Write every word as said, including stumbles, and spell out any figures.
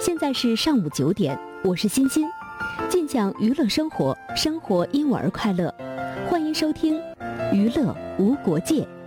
现在是上午九点，我是欣欣，尽讲娱乐生活，生活因我而快乐，欢迎收听《娱乐无国界》。